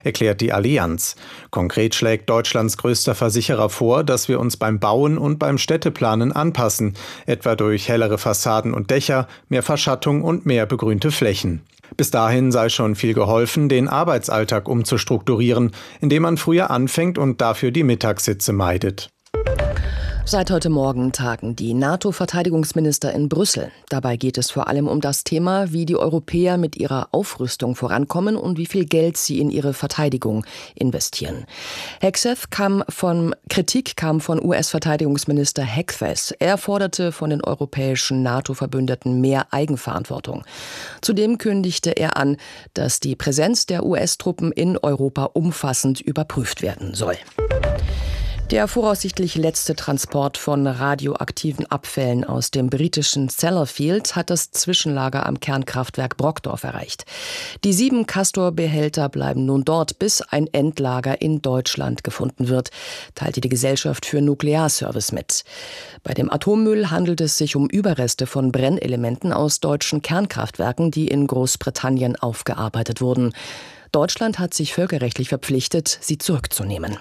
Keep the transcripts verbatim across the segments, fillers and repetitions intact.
erklärt die Allianz. Konkret schlägt Deutschlands größter Versicherer vor, dass wir uns beim Bauen und beim Städteplanen anpassen, etwa durch hellere Fassaden und Dächer, mehr Verschattung und mehr begrünte Flächen. Bis dahin sei schon viel geholfen, den Arbeitsalltag umzustrukturieren, indem man früher anfängt und dafür die Mittagssitze meidet. Seit heute Morgen tagen die NATO-Verteidigungsminister in Brüssel. Dabei geht es vor allem um das Thema, wie die Europäer mit ihrer Aufrüstung vorankommen und wie viel Geld sie in ihre Verteidigung investieren. Hegseth kam von, Kritik kam von U S-Verteidigungsminister Hegseth. Er forderte von den europäischen NATO-Verbündeten mehr Eigenverantwortung. Zudem kündigte er an, dass die Präsenz der U S-Truppen in Europa umfassend überprüft werden soll. Der voraussichtlich letzte Transport von radioaktiven Abfällen aus dem britischen Sellafield hat das Zwischenlager am Kernkraftwerk Brokdorf erreicht. Die sieben Castor-Behälter bleiben nun dort, bis ein Endlager in Deutschland gefunden wird, teilte die Gesellschaft für Nuklearservice mit. Bei dem Atommüll handelt es sich um Überreste von Brennelementen aus deutschen Kernkraftwerken, die in Großbritannien aufgearbeitet wurden. Deutschland hat sich völkerrechtlich verpflichtet, sie zurückzunehmen.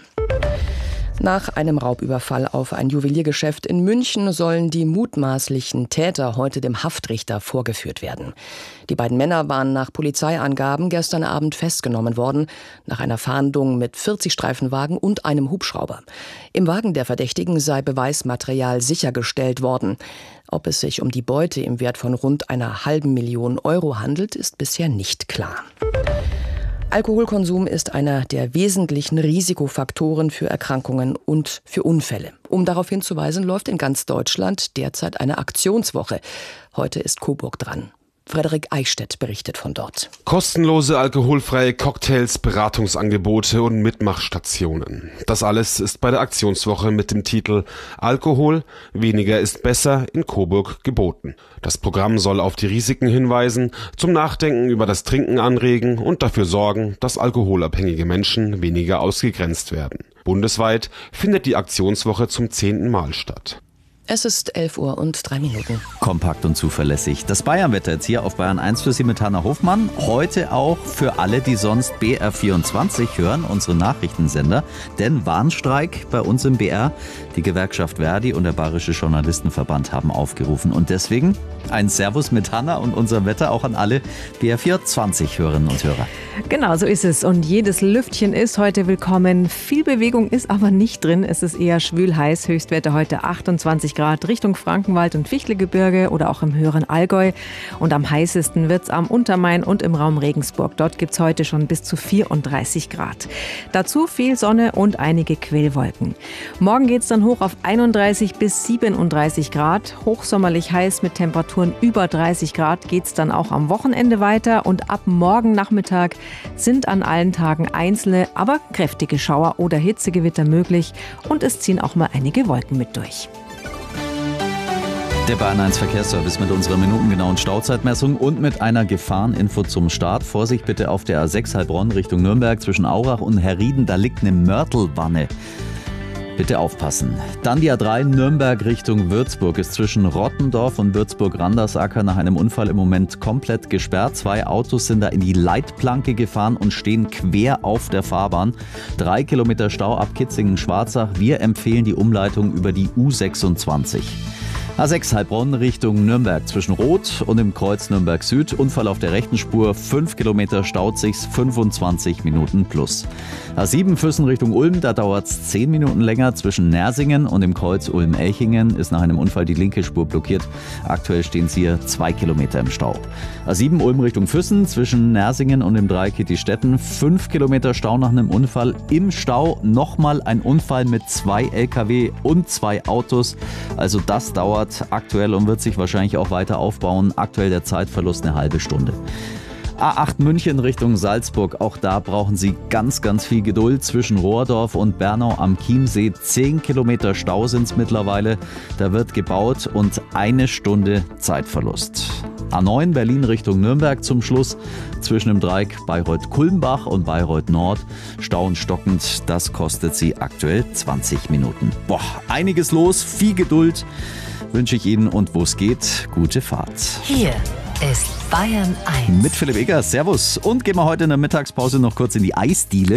Nach einem Raubüberfall auf ein Juweliergeschäft in München sollen die mutmaßlichen Täter heute dem Haftrichter vorgeführt werden. Die beiden Männer waren nach Polizeiangaben gestern Abend festgenommen worden, nach einer Fahndung mit vierzig Streifenwagen und einem Hubschrauber. Im Wagen der Verdächtigen sei Beweismaterial sichergestellt worden. Ob es sich um die Beute im Wert von rund einer halben Million Euro handelt, ist bisher nicht klar. Alkoholkonsum ist einer der wesentlichen Risikofaktoren für Erkrankungen und für Unfälle. Um darauf hinzuweisen, läuft in ganz Deutschland derzeit eine Aktionswoche. Heute ist Coburg dran. Frederik Eichstädt berichtet von dort. Kostenlose alkoholfreie Cocktails, Beratungsangebote und Mitmachstationen. Das alles ist bei der Aktionswoche mit dem Titel Alkohol, weniger ist besser in Coburg geboten. Das Programm soll auf die Risiken hinweisen, zum Nachdenken über das Trinken anregen und dafür sorgen, dass alkoholabhängige Menschen weniger ausgegrenzt werden. Bundesweit findet die Aktionswoche zum zehnten Mal statt. Es ist elf Uhr und drei Minuten. Kompakt und zuverlässig. Das Bayern-Wetter jetzt hier auf Bayern eins für Sie mit Hanna Hofmann. Heute auch für alle, die sonst B R vierundzwanzig hören, unsere Nachrichtensender. Denn Warnstreik bei uns im B R. Die Gewerkschaft Verdi und der Bayerische Journalistenverband haben aufgerufen. Und deswegen ein Servus mit Hanna und unserem Wetter auch an alle B R vierundzwanzig Hörerinnen und Hörer. Genau, so ist es. Und jedes Lüftchen ist heute willkommen. Viel Bewegung ist aber nicht drin. Es ist eher schwül heiß. Höchstwerte heute achtundzwanzig Grad Richtung Frankenwald und Fichtelgebirge oder auch im höheren Allgäu. Und am heißesten wird es am Untermain und im Raum Regensburg. Dort gibt es heute schon bis zu vierunddreißig Grad. Dazu viel Sonne und einige Quellwolken. Morgen geht es dann hoch auf einunddreißig bis siebenunddreißig Grad. Hochsommerlich heiß mit Temperaturen über dreißig Grad geht es dann auch am Wochenende weiter. Und ab morgen Nachmittag sind an allen Tagen einzelne, aber kräftige Schauer oder Hitzegewitter möglich. Und es ziehen auch mal einige Wolken mit durch. Der Bayern eins Verkehrsservice mit unserer minutengenauen Stauzeitmessung und mit einer Gefahreninfo zum Start. Vorsicht bitte auf der A sechs Heilbronn Richtung Nürnberg zwischen Aurach und Herrieden. Da liegt eine Mörtelwanne. Bitte aufpassen. Dann die A drei Nürnberg Richtung Würzburg ist zwischen Rottendorf und Würzburg-Randersacker nach einem Unfall im Moment komplett gesperrt. Zwei Autos sind da in die Leitplanke gefahren und stehen quer auf der Fahrbahn. Drei Kilometer Stau ab Kitzingen-Schwarzach. Wir empfehlen die Umleitung über die U sechsundzwanzig. A sechs Heilbronn Richtung Nürnberg zwischen Roth und dem Kreuz Nürnberg Süd. Unfall auf der rechten Spur, fünf Kilometer staut sich's, fünfundzwanzig Minuten plus. A sieben Füssen Richtung Ulm, da dauert's zehn Minuten länger. Zwischen Nersingen und dem Kreuz Ulm-Elchingen ist nach einem Unfall die linke Spur blockiert. Aktuell stehen sie hier zwei Kilometer im Stau. A sieben Ulm Richtung Füssen zwischen Nersingen und dem Dreieck Kittistetten. fünf Kilometer Stau nach einem Unfall. Im Stau nochmal ein Unfall mit zwei L K W und zwei Autos. Also das dauert aktuell und wird sich wahrscheinlich auch weiter aufbauen. Aktuell der Zeitverlust eine halbe Stunde. A acht München Richtung Salzburg. Auch da brauchen Sie ganz, ganz viel Geduld. Zwischen Rohrdorf und Bernau am Chiemsee. zehn Kilometer Stau sind es mittlerweile. Da wird gebaut und eine Stunde Zeitverlust. A neun Berlin Richtung Nürnberg zum Schluss. Zwischen dem Dreieck Bayreuth-Kulmbach und Bayreuth-Nord. Stau und stockend. Das kostet Sie aktuell zwanzig Minuten. Boah, einiges los. Viel Geduld wünsche ich Ihnen und wo es geht, gute Fahrt. Hier ist Bayern eins. Mit Philipp Eger, Servus. Und gehen wir heute in der Mittagspause noch kurz in die Eisdiele.